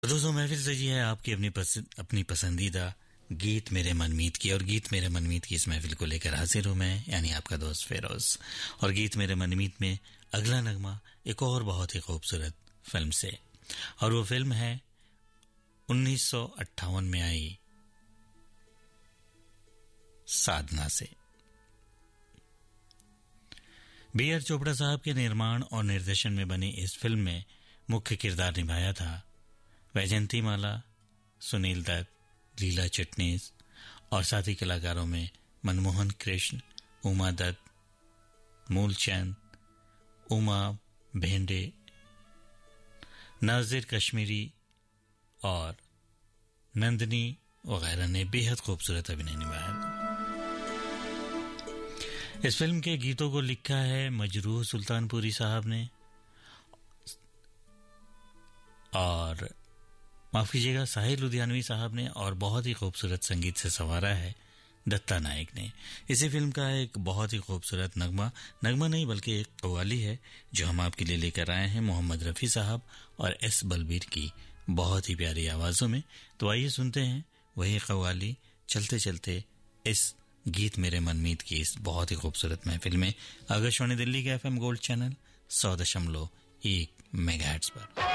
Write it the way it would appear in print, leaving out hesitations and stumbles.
तो दोस्तों महफिल सजी है आपकी अपनी पसंदीदा गीत मेरे मनमीत की। और गीत मेरे मनमीत की इस महफिल को लेकर हाजिर हूं मैं, यानी आपका दोस्त फेरोज। और गीत मेरे मनमीत में अगला नगमा एक और बहुत ही खूबसूरत फिल्म से, और वो फिल्म है 1958 में आई साधना से। बी आर चोपड़ा साहब के निर्माण और निर्देशन में बनी इस फिल्म में मुख्य किरदार निभाया था वैजयंती माला, सुनील दत्त, लीला चिटनीस और साथी कलाकारों में मनमोहन कृष्ण, उमा दत्त, मूलचंद, उमा भेंडे, नाजिर कश्मीरी और नंदनी वगैरह ने बेहद खूबसूरत अभिनय निभाया। इस फिल्म के गीतों को लिखा है मजरूह सुल्तानपुरी साहब ने, और माफ कीजिएगा साहिर लुधियानवी साहब ने, और बहुत ही खूबसूरत संगीत से संवारा है दत्ता नायक ने। इसी फिल्म का एक बहुत ही खूबसूरत नगमा नहीं बल्कि एक कव्वाली है जो हम आपके लिए लेकर आए हैं मोहम्मद रफ़ी साहब और एस बलबीर की बहुत ही प्यारी आवाजों में। तो आइए सुनते हैं वही कव्वाली चलते चलते इस गीत मेरे मनमीत की इस बहुत ही खूबसूरत महफिल में। आकाशवाणी दिल्ली के FM गोल्ड चैनल 100.1 मेगाहर्ट्ज पर।